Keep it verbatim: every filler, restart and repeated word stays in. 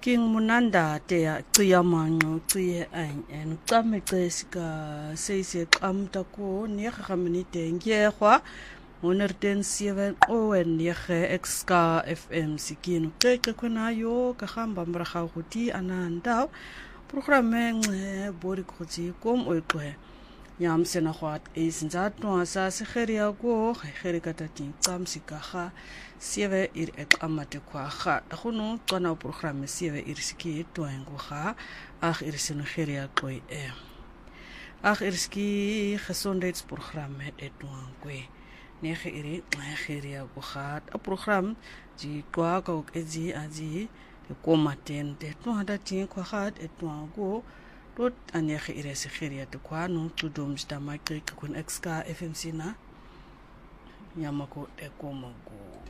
King Munanda tea cia mango cia an en tame ka seise amta ko ne khaminite ngehwa honderd sewe o en nege exka F M sikino keke kona yo ka khamba mraga guti ananda programme bori khotsi kom oikwe yam sena khwat isinzat no sa segeria go gerikata tin tsamsika kha sewe ir ek amate kwa kha khono tsana programme sewe ir ski toengo kha ag ir senegeria toy e ag ir ski gesondheidsprogramme etwankwe nege iri Nigeria go kha a program ji kwa ka ok ezi aji de komaten de to hada tin kwa kha etwango tot anege ire segeria te kwa no tudum sta makrik kun exka F M C na yamako e komago